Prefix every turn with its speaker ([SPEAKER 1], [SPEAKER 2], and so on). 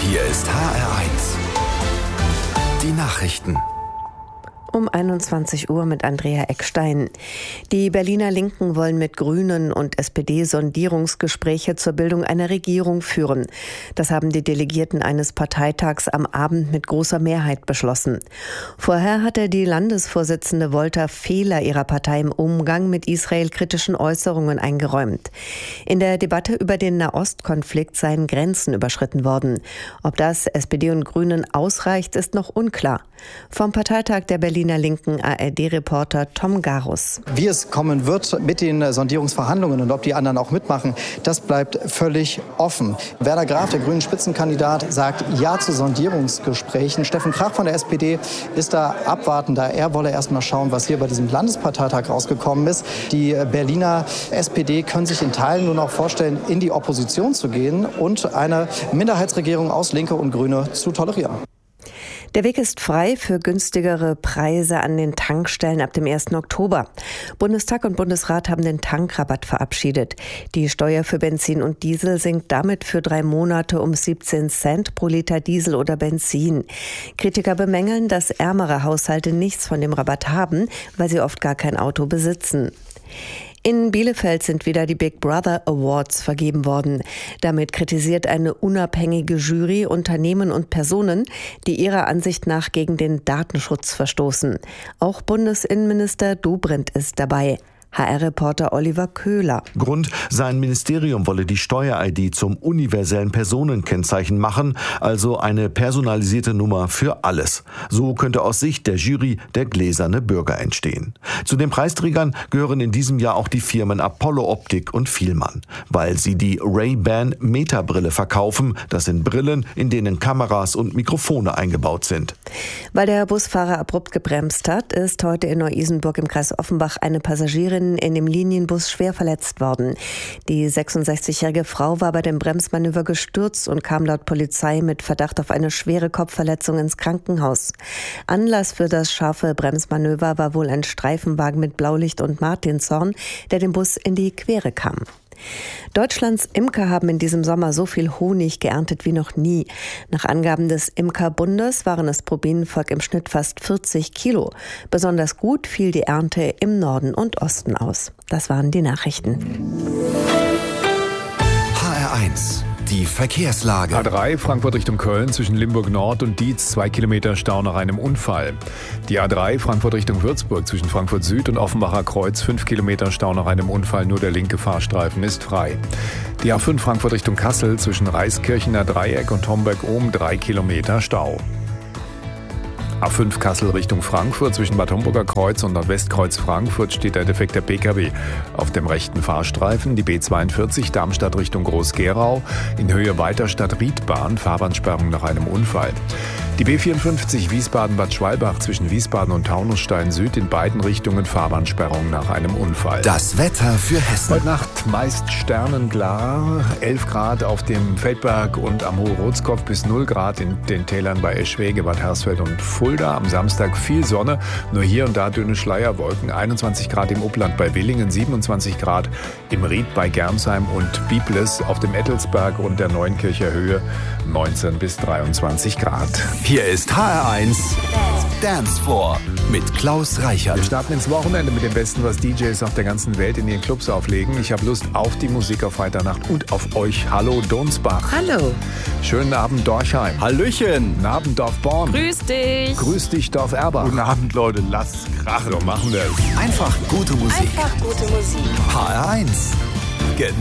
[SPEAKER 1] Hier ist HR1. Die Nachrichten.
[SPEAKER 2] Um 21 Uhr mit Andrea Eckstein. Die Berliner Linken wollen mit Grünen und SPD Sondierungsgespräche zur Bildung einer Regierung führen. Das haben die Delegierten eines Parteitags am Abend mit großer Mehrheit beschlossen. Vorher hatte die Landesvorsitzende Wolter Fehler ihrer Partei im Umgang mit israelkritischen Äußerungen eingeräumt. In der Debatte über den Nahostkonflikt seien Grenzen überschritten worden. Ob das SPD und Grünen ausreicht, ist noch unklar. Vom Parteitag der Berliner Linken ARD-Reporter Tom Garus.
[SPEAKER 3] Wie es kommen wird mit den Sondierungsverhandlungen und ob die anderen auch mitmachen, das bleibt völlig offen. Werner Graf, der grünen Spitzenkandidat, sagt Ja zu Sondierungsgesprächen. Steffen Krach von der SPD ist da abwartender. Er wolle erst mal schauen, was hier bei diesem Landesparteitag rausgekommen ist. Die Berliner SPD können sich in Teilen nun auch vorstellen, in die Opposition zu gehen und eine Minderheitsregierung aus Linke und Grüne zu tolerieren.
[SPEAKER 2] Der Weg ist frei für günstigere Preise an den Tankstellen ab dem 1. Oktober. Bundestag und Bundesrat haben den Tankrabatt verabschiedet. Die Steuer für Benzin und Diesel sinkt damit für 3 Monate um 17 Cent pro Liter Diesel oder Benzin. Kritiker bemängeln, dass ärmere Haushalte nichts von dem Rabatt haben, weil sie oft gar kein Auto besitzen. In Bielefeld sind wieder die Big Brother Awards vergeben worden. Damit kritisiert eine unabhängige Jury Unternehmen und Personen, die ihrer Ansicht nach gegen den Datenschutz verstoßen. Auch Bundesinnenminister Dobrindt ist dabei. HR-Reporter Oliver Köhler.
[SPEAKER 4] Grund, sein Ministerium wolle die Steuer-ID zum universellen Personenkennzeichen machen, also eine personalisierte Nummer für alles. So könnte aus Sicht der Jury der gläserne Bürger entstehen. Zu den Preisträgern gehören in diesem Jahr auch die Firmen Apollo Optik und Vielmann, weil sie die Ray-Ban Meta-Brille verkaufen. Das sind Brillen, in denen Kameras und Mikrofone eingebaut sind.
[SPEAKER 2] Weil der Busfahrer abrupt gebremst hat, ist heute in Neu-Isenburg im Kreis Offenbach eine Passagierin in dem Linienbus schwer verletzt worden. Die 66-jährige Frau war bei dem Bremsmanöver gestürzt und kam laut Polizei mit Verdacht auf eine schwere Kopfverletzung ins Krankenhaus. Anlass für das scharfe Bremsmanöver war wohl ein Streifenwagen mit Blaulicht und Martinshorn, der dem Bus in die Quere kam. Deutschlands Imker haben in diesem Sommer so viel Honig geerntet wie noch nie. Nach Angaben des Imkerbundes waren es pro Bienenvolk im Schnitt fast 40 Kilo. Besonders gut fiel die Ernte im Norden und Osten aus. Das waren die Nachrichten.
[SPEAKER 1] HR1. Die Verkehrslage.
[SPEAKER 5] A3 Frankfurt Richtung Köln zwischen Limburg Nord und Dietz 2 Kilometer Stau nach einem Unfall. Die A3 Frankfurt Richtung Würzburg zwischen Frankfurt Süd und Offenbacher Kreuz 5 Kilometer Stau nach einem Unfall. Nur der linke Fahrstreifen ist frei. Die A5 Frankfurt Richtung Kassel zwischen Reiskirchener Dreieck und Homberg-Ohm 3 Kilometer Stau. A5 Kassel Richtung Frankfurt zwischen Bad Homburger Kreuz und Nordwestkreuz Frankfurt steht der defekte PKW auf dem rechten Fahrstreifen. Die B42 Darmstadt Richtung Groß-Gerau in Höhe Weiterstadt Riedbahn, Fahrbahnsperrung nach einem Unfall. Die B54 Wiesbaden-Bad Schwalbach zwischen Wiesbaden und Taunusstein Süd in beiden Richtungen, Fahrbahnsperrung nach einem Unfall.
[SPEAKER 1] Das Wetter für Hessen.
[SPEAKER 5] Heute Nacht meist sternenklar, 11 Grad auf dem Feldberg und am Hohe-Rotskopf bis 0 Grad in den Tälern bei Eschwege, Bad Hersfeld und Fulda. Am Samstag viel Sonne, nur hier und da dünne Schleierwolken. 21 Grad im Upland bei Willingen, 27 Grad im Ried bei Germsheim und Biblis auf dem Ettelsberg und der Neunkircher Höhe 19 bis 23 Grad.
[SPEAKER 1] Hier ist HR1 Dance Floor mit Klaus Reichert.
[SPEAKER 5] Wir starten ins Wochenende mit dem Besten, was DJs auf der ganzen Welt in ihren Clubs auflegen. Ich habe Lust auf die Musik auf Freitagnacht und auf euch. Hallo Donsbach.
[SPEAKER 2] Hallo.
[SPEAKER 5] Schönen Abend Dorchheim.
[SPEAKER 6] Hallöchen.
[SPEAKER 5] Guten Abend Dorfborn.
[SPEAKER 7] Grüß dich.
[SPEAKER 5] Grüß dich Dorf Erbach.
[SPEAKER 6] Guten Abend, Leute. Lasst krachen.
[SPEAKER 5] So machen wir es.
[SPEAKER 1] Einfach gute Musik.
[SPEAKER 7] Einfach gute Musik.
[SPEAKER 1] HR1